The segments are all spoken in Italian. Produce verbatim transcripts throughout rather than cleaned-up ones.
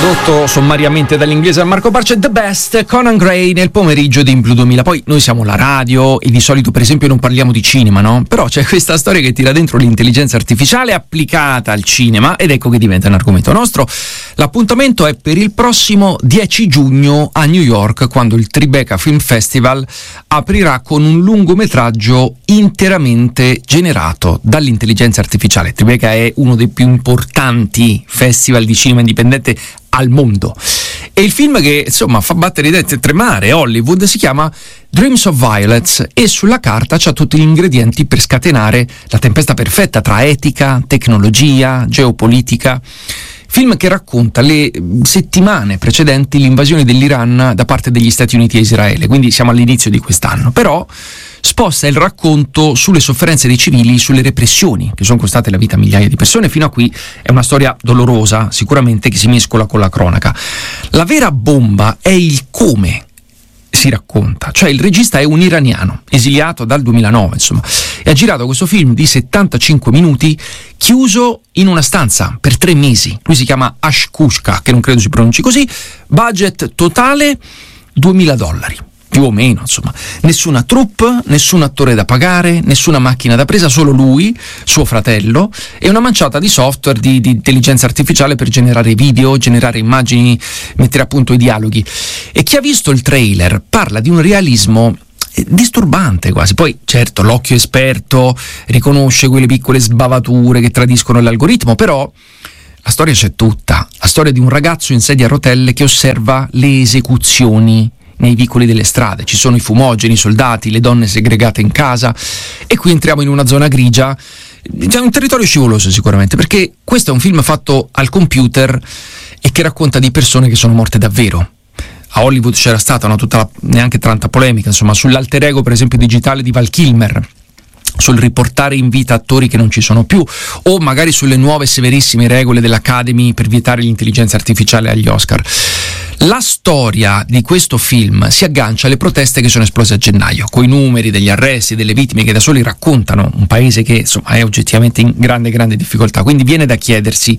Tradotto sommariamente dall'inglese a Marco Barce, The Best, Conan Gray nel pomeriggio di In Blu duemila. Poi noi siamo la radio e di solito per esempio non parliamo di cinema, no? Però c'è questa storia che tira dentro l'intelligenza artificiale applicata al cinema ed ecco che diventa un argomento nostro. L'appuntamento è per il prossimo dieci giugno a New York, quando il Tribeca Film Festival aprirà con un lungometraggio interamente generato dall'intelligenza artificiale. Tribeca è uno dei più importanti festival di cinema indipendente al mondo e il film che insomma fa battere i denti e tremare Hollywood si chiama Dreams of Violence e sulla carta c'ha tutti gli ingredienti per scatenare la tempesta perfetta tra etica, tecnologia, geopolitica. Film che racconta le settimane precedenti l'invasione dell'Iran da parte degli Stati Uniti a Israele, quindi siamo all'inizio di quest'anno, però sposta il racconto sulle sofferenze dei civili, sulle repressioni che sono costate la vita a migliaia di persone. Fino a qui è una storia dolorosa, sicuramente, che si mescola con la cronaca. La vera bomba è il come si racconta, cioè il regista è un iraniano, esiliato dal duemilanove, insomma, e ha girato questo film di settantacinque minuti chiuso in una stanza per tre mesi. Lui si chiama Ashkushka, che non credo si pronunci così, budget totale duemila dollari. Più o meno, insomma. Nessuna troupe, nessun attore da pagare, nessuna macchina da presa, solo lui, suo fratello, e una manciata di software di, di intelligenza artificiale per generare video, generare immagini, mettere a punto i dialoghi. E chi ha visto il trailer parla di un realismo disturbante quasi. Poi certo l'occhio esperto riconosce quelle piccole sbavature che tradiscono l'algoritmo, però la storia c'è tutta. La storia di un ragazzo in sedia a rotelle che osserva le esecuzioni nei vicoli delle strade. Ci sono i fumogeni, i soldati, le donne segregate in casa, e qui entriamo in una zona grigia, c'è un territorio scivoloso sicuramente, perché questo è un film fatto al computer e che racconta di persone che sono morte davvero. A Hollywood c'era stata una tutta la, neanche tanta polemica, insomma, sull'alter ego per esempio digitale di Val Kilmer, sul riportare in vita attori che non ci sono più, o magari sulle nuove severissime regole dell'Academy per vietare l'intelligenza artificiale agli Oscar. La storia di questo film si aggancia alle proteste che sono esplose a gennaio, coi numeri degli arresti, delle vittime che da soli raccontano un paese che insomma è oggettivamente in grande grande difficoltà. Quindi viene da chiedersi: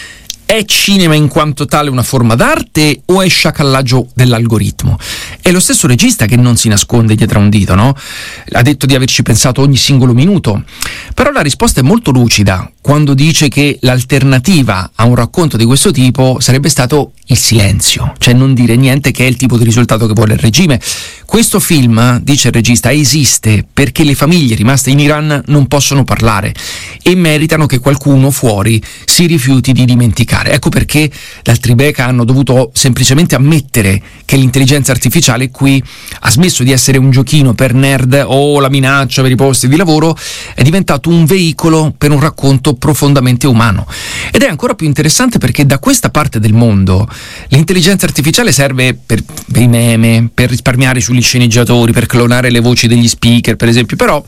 è cinema in quanto tale una forma d'arte o è sciacallaggio dell'algoritmo? È lo stesso regista che non si nasconde dietro a un dito, no? Ha detto di averci pensato ogni singolo minuto, però la risposta è molto lucida quando dice che l'alternativa a un racconto di questo tipo sarebbe stato il silenzio, cioè non dire niente, che è il tipo di risultato che vuole il regime. Questo film, dice il regista, esiste perché le famiglie rimaste in Iran non possono parlare e meritano che qualcuno fuori si rifiuti di dimenticare. Ecco perché dal Tribeca hanno dovuto semplicemente ammettere che l'intelligenza artificiale qui ha smesso di essere un giochino per nerd o la minaccia per i posti di lavoro, è diventato un veicolo per un racconto profondamente umano. Ed è ancora più interessante perché da questa parte del mondo l'intelligenza artificiale serve per, per i meme, per risparmiare sugli sceneggiatori, per clonare le voci degli speaker, per esempio. Però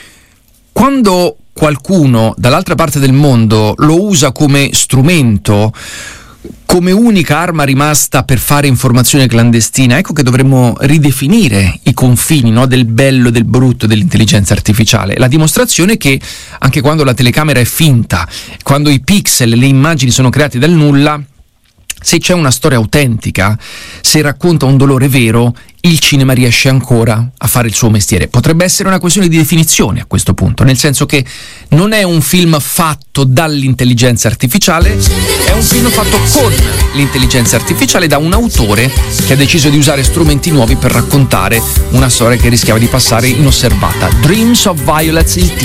quando qualcuno dall'altra parte del mondo lo usa come strumento, come unica arma rimasta per fare informazione clandestina, ecco che dovremmo ridefinire i confini, no, del bello e del brutto dell'intelligenza artificiale. La dimostrazione è che anche quando la telecamera è finta, quando i pixel, le immagini sono create dal nulla, se c'è una storia autentica, se racconta un dolore vero, il cinema riesce ancora a fare il suo mestiere. Potrebbe essere una questione di definizione a questo punto, nel senso che non è un film fatto dall'intelligenza artificiale, è un film fatto con l'intelligenza artificiale da un autore che ha deciso di usare strumenti nuovi per raccontare una storia che rischiava di passare inosservata. Dreams of Violence, il titolo.